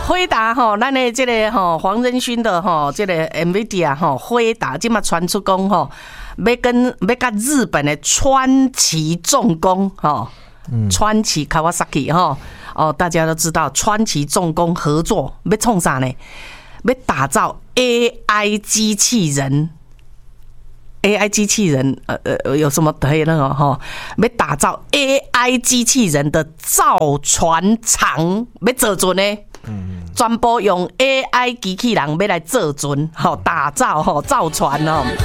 辉达吼，咱的这个吼黄仁勋的吼这个 NVIDIA 吼辉达，今嘛传出讲吼，要跟日本的川崎重工吼，川崎 Kawasaki 吼，哦，大家都知道川崎重工合作要创啥呢？要打造 AI 机器人。AI 机器人，有什么可以那个哈？要打造 AI 机器人的造船厂，要做准呢？全部用 AI 机器人要来做准，打造造船哦。